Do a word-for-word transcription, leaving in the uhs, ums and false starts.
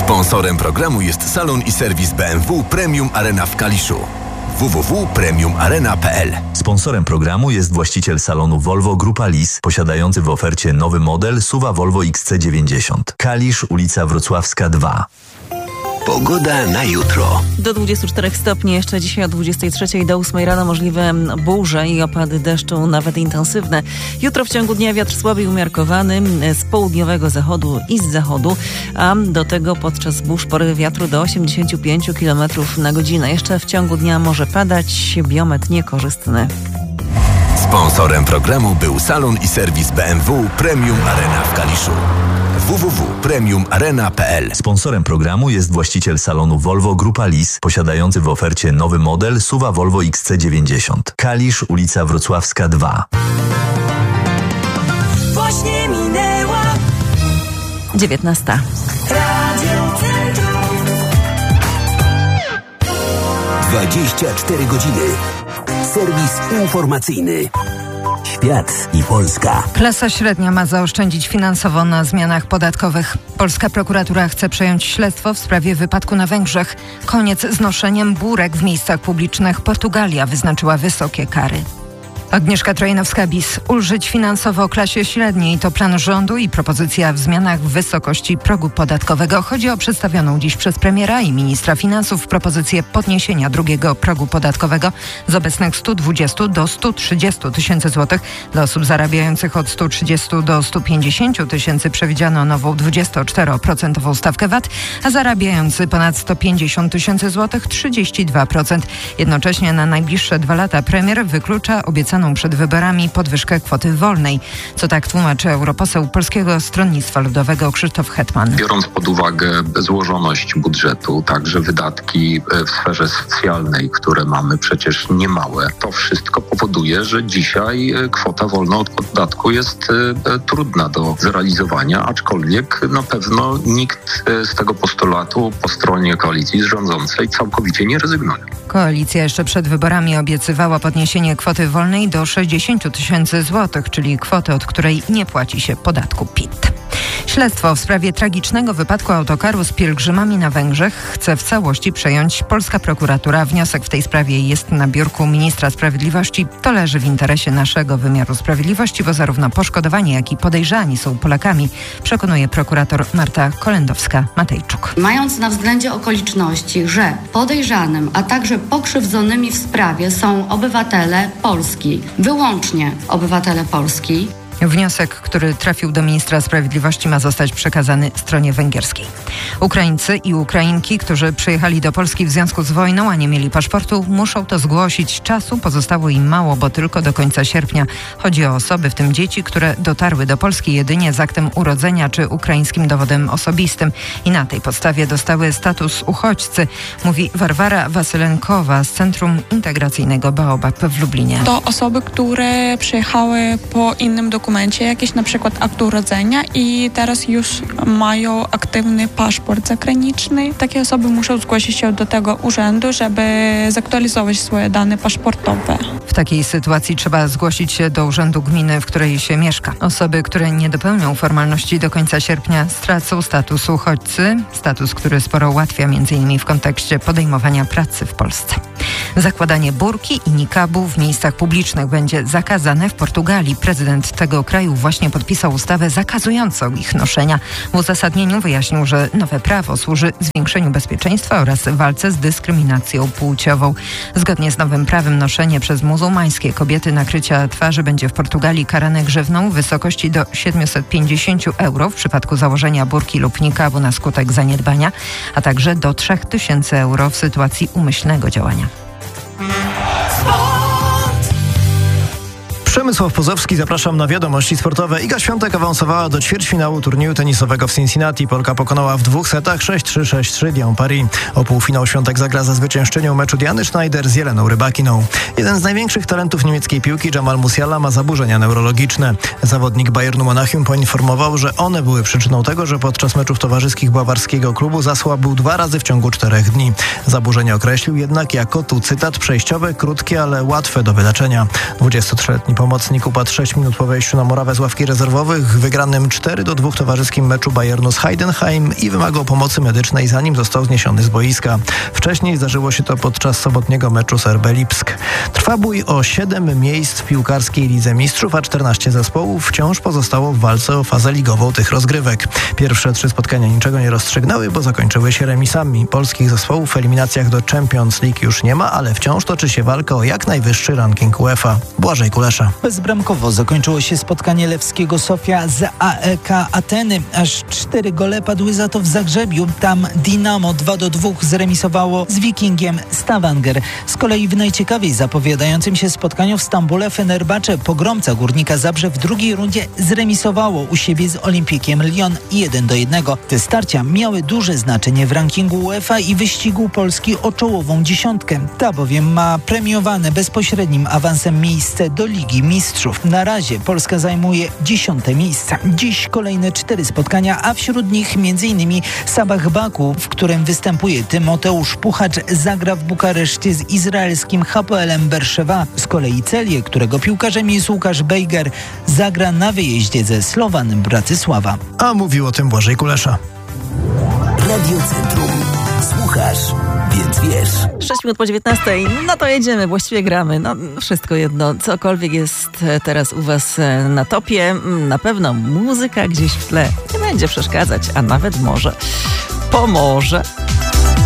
Sponsorem programu jest salon i serwis B M W Premium Arena w Kaliszu. w w w kropka premium arena kropka p l. Sponsorem programu jest właściciel salonu Volvo Grupa Lis, posiadający w ofercie nowy model S U V-a Volvo X C dziewięćdziesiąt. Kalisz, ulica Wrocławska dwa. Pogoda na jutro. Do dwudziestu czterech stopni jeszcze dzisiaj od dwudziestej trzeciej do ósmej rano możliwe burze i opady deszczu, nawet intensywne. Jutro w ciągu dnia wiatr słaby i umiarkowany z południowego zachodu i z zachodu, a do tego podczas burz porywy wiatru do osiemdziesięciu pięciu kilometrów na godzinę. Jeszcze w ciągu dnia może padać, biometr niekorzystny. Sponsorem programu był salon i serwis B M W Premium Arena w Kaliszu. w w w kropka premium arena kropka p l. Sponsorem programu jest właściciel salonu Volvo Grupa Lis, posiadający w ofercie nowy model S U V-a Volvo X C dziewięćdziesiąt. Kalisz, ulica Wrocławska dwa. Właśnie minęła dziewiętnasta. dwadzieścia cztery godziny. Serwis informacyjny. Świat i Polska. Klasa średnia ma zaoszczędzić finansowo na zmianach podatkowych. Polska prokuratura chce przejąć śledztwo w sprawie wypadku na Węgrzech. Koniec z noszeniem burek w miejscach publicznych. Portugalia wyznaczyła wysokie kary. Agnieszka Trojanowska-Bis. Ulżyć finansowo klasie średniej to plan rządu i propozycja w zmianach w wysokości progu podatkowego. Chodzi o przedstawioną dziś przez premiera i ministra finansów propozycję podniesienia drugiego progu podatkowego z obecnych stu dwudziestu do stu trzydziestu tysięcy złotych. Dla osób zarabiających od stu trzydziestu do stu pięćdziesięciu tysięcy przewidziano nową dwudziestoczteroprocentową stawkę V A T, a zarabiający ponad sto pięćdziesiąt tysięcy złotych trzydzieści dwa procent. Jednocześnie na najbliższe dwa lata premier wyklucza obiecaną przed wyborami podwyżkę kwoty wolnej. Co tak tłumaczy europoseł Polskiego Stronnictwa Ludowego Krzysztof Hetman. Biorąc pod uwagę złożoność budżetu, także wydatki w sferze socjalnej, które mamy przecież niemałe, to wszystko powoduje, że dzisiaj kwota wolna od podatku jest trudna do zrealizowania, aczkolwiek na pewno nikt z tego postulatu po stronie koalicji rządzącej całkowicie nie rezygnuje. Koalicja jeszcze przed wyborami obiecywała podniesienie kwoty wolnej do sześćdziesięciu tysięcy złotych, czyli kwoty, od której nie płaci się podatku P I T. Śledztwo w sprawie tragicznego wypadku autokaru z pielgrzymami na Węgrzech chce w całości przejąć polska prokuratura. Wniosek w tej sprawie jest na biurku ministra sprawiedliwości. To leży w interesie naszego wymiaru sprawiedliwości, bo zarówno poszkodowani, jak i podejrzani są Polakami, przekonuje prokurator Marta Kolendowska-Matejczuk. Mając na względzie okoliczności, że podejrzanym, a także pokrzywdzonymi w sprawie są obywatele Polski, wyłącznie obywatele Polski, wniosek, który trafił do ministra sprawiedliwości, ma zostać przekazany stronie węgierskiej. Ukraińcy i Ukrainki, którzy przyjechali do Polski w związku z wojną, a nie mieli paszportu, muszą to zgłosić. Czasu pozostało im mało, bo tylko do końca sierpnia. Chodzi o osoby, w tym dzieci, które dotarły do Polski jedynie z aktem urodzenia czy ukraińskim dowodem osobistym i na tej podstawie dostały status uchodźcy, mówi Warwara Wasylenkowa z Centrum Integracyjnego Baobab w Lublinie. To osoby, które przyjechały po innym dokumencie, jakieś na przykład akt urodzenia i teraz już mają aktywny paszport zagraniczny. Takie osoby muszą zgłosić się do tego urzędu, żeby zaktualizować swoje dane paszportowe. W takiej sytuacji trzeba zgłosić się do urzędu gminy, w której się mieszka. Osoby, które nie dopełnią formalności do końca sierpnia, stracą status uchodźcy, status, który sporo ułatwia m.in. w kontekście podejmowania pracy w Polsce. Zakładanie burki i nikabu w miejscach publicznych będzie zakazane w Portugalii. Prezydent tego kraju właśnie podpisał ustawę zakazującą ich noszenia. W uzasadnieniu wyjaśnił, że nowe prawo służy zwiększeniu bezpieczeństwa oraz walce z dyskryminacją płciową. Zgodnie z nowym prawem noszenie przez muzułmańskie kobiety nakrycia twarzy będzie w Portugalii karane grzywną w wysokości do siedmiuset pięćdziesięciu euro w przypadku założenia burki lub nikabu na skutek zaniedbania, a także do trzech tysięcy euro w sytuacji umyślnego działania. Przemysław Pozowski, zapraszam na wiadomości sportowe. Iga Świątek awansowała do ćwierćfinału turnieju tenisowego w Cincinnati. Polka pokonała w dwóch setach sześć trzy sześć trzy Dian Paris. O półfinał Świątek zagra za zwyciężczynią meczu Diany Schneider z Jeleną Rybakiną. Jeden z największych talentów niemieckiej piłki, Jamal Musiala, ma zaburzenia neurologiczne. Zawodnik Bayernu Monachium poinformował, że one były przyczyną tego, że podczas meczów towarzyskich bawarskiego klubu zasłabł dwa razy w ciągu czterech dni. Zaburzenie określił jednak jako, tu cytat, przejściowe, krótkie, ale łatwe do wyleczenia. dwudziestotrzyletni pełnomocnik upadł sześć minut po wejściu na murawę z ławki rezerwowych w wygranym cztery do dwóch towarzyskim meczu Bayernu z Heidenheim i wymagał pomocy medycznej, zanim został zniesiony z boiska. Wcześniej zdarzyło się to podczas sobotniego meczu z R B Lipsk. Trwa bój o siedem miejsc w piłkarskiej Lidze Mistrzów, a czternaście zespołów wciąż pozostało w walce o fazę ligową tych rozgrywek. Pierwsze trzy spotkania niczego nie rozstrzygnęły, bo zakończyły się remisami. Polskich zespołów w eliminacjach do Champions League już nie ma, ale wciąż toczy się walka o jak najwyższy ranking UEFA. Błażej Kulesza. Bezbramkowo zakończyło się spotkanie lewskiego Sofia z A E K Ateny. Aż cztery gole padły za to w Zagrzebiu. Tam Dinamo dwa do dwóch zremisowało z Wikingiem Stavanger. Z kolei w najciekawiej zapowiadającym się spotkaniu w Stambule Fenerbahce pogromca Górnika Zabrze w drugiej rundzie zremisowało u siebie z Olimpikiem Lyon jeden do jednego. Te starcia miały duże znaczenie w rankingu UEFA i wyścigu Polski o czołową dziesiątkę. Ta bowiem ma premiowane bezpośrednim awansem miejsce do Ligi Mistrzów. Na razie Polska zajmuje dziesiąte miejsce. Dziś kolejne cztery spotkania, a wśród nich m.in. Sabah Baku, w którym występuje Tymoteusz Puchacz, zagra w Bukareszcie z izraelskim Hapoelem Berszewa. Z kolei Celię, którego piłkarzem jest Łukasz Bejger, zagra na wyjeździe ze Slovan Bratysława. A mówił o tym Błażej Kulesza. Radio Centrum. Słuchasz, więc wiesz. sześć minut po dziewiętnastej, no to jedziemy, właściwie gramy. No wszystko jedno, cokolwiek jest teraz u was na topie, na pewno muzyka gdzieś w tle nie będzie przeszkadzać, a nawet może pomoże.